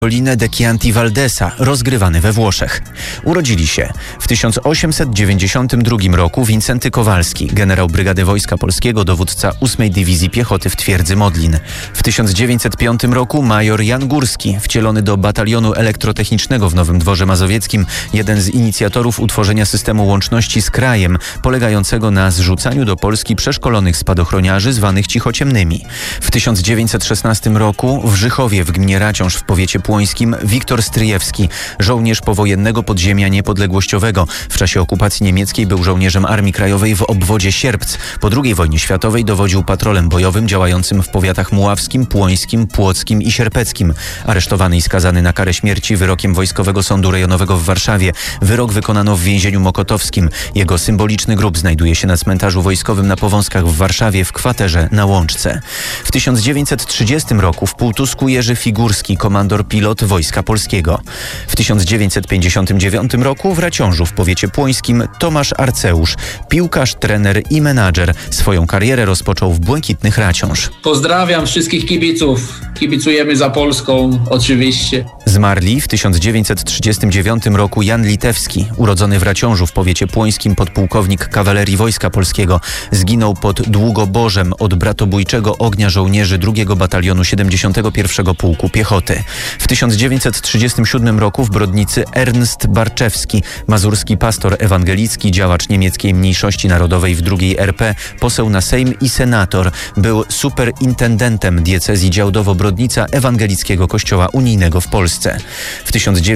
Olinę de Chianti Valdesa, rozgrywany we Włoszech. Urodzili się w 1892 roku Wincenty Kowalski, generał Brygady Wojska Polskiego, dowódca 8 Dywizji Piechoty w Twierdzy Modlin. W 1905 roku major Jan Górski, wcielony do Batalionu Elektrotechnicznego w Nowym Dworze Mazowieckim, jeden z inicjatorów utworzenia systemu łączności z krajem, polegającego na zrzucaniu do Polski przeszkolonych spadochroniarzy zwanych cichociemnymi. W 1916 roku w Żychowie w gminie Raciąż w powiecie płońskim Wiktor Stryjewski, żołnierz powojennego podziemia niepodległościowego. W czasie okupacji niemieckiej był żołnierzem Armii Krajowej w obwodzie Sierpc. Po II wojnie światowej dowodził patrolem bojowym działającym w powiatach muławskim, płońskim, płockim i sierpeckim. Aresztowany i skazany na karę śmierci wyrokiem Wojskowego Sądu Rejonowego w Warszawie. Wyrok wykonano w więzieniu mokotowskim. Jego symboliczny grób znajduje się na cmentarzu wojskowym na Powązkach w Warszawie w kwaterze na Łączce. W 1930 roku w Półtusku Jerzy Figurski, komandor pilot Wojska Polskiego. W 1959 roku w Raciążu w powiecie płońskim Tomasz Arceusz, piłkarz, trener i menadżer. Swoją karierę rozpoczął w Błękitnych Raciąż. Pozdrawiam wszystkich kibiców. Kibicujemy za Polską, oczywiście. Zmarli w 1939 roku Jan Litewski, urodzony w Raciążu w powiecie płońskim podpułkownik kawalerii Wojska Polskiego. Zginął pod Długoborzem od bratobójczego ognia żołnierzy 2 Batalionu 71 Pułku Piechoty. W 1937 roku w Brodnicy Ernst Barczewski, mazurski pastor ewangelicki, działacz niemieckiej mniejszości narodowej w II RP, poseł na Sejm i senator. Był superintendentem diecezji Działdowo-Brodnica Ewangelickiego Kościoła Unijnego w Polsce. W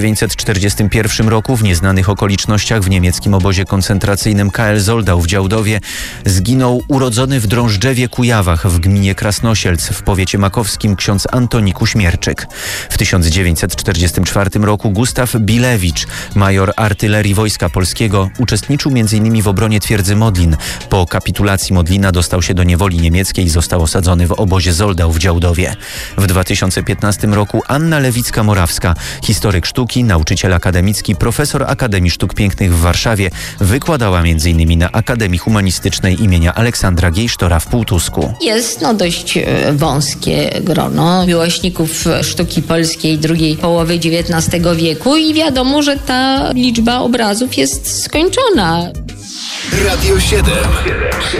1941 roku w nieznanych okolicznościach w niemieckim obozie koncentracyjnym KL Zoldau w Działdowie zginął urodzony w Drążdżewie Kujawach w gminie Krasnosielc w powiecie makowskim ksiądz Antoni Kuśmierczyk. W 1944 roku Gustaw Bilewicz, major artylerii Wojska Polskiego, uczestniczył m.in. w obronie Twierdzy Modlin. Po kapitulacji Modlina dostał się do niewoli niemieckiej i został osadzony w obozie Zoldau w Działdowie. W 2015 roku Anna Lewicka-Morawska, historyk sztuki, nauczyciel akademicki, profesor Akademii Sztuk Pięknych w Warszawie, wykładała m.in. na Akademii Humanistycznej imienia Aleksandra Gejsztora w Półtusku. Jest dość wąskie grono miłośników sztuki polskiej drugiej połowy XIX wieku i wiadomo, że ta liczba obrazów jest skończona. Radio 7.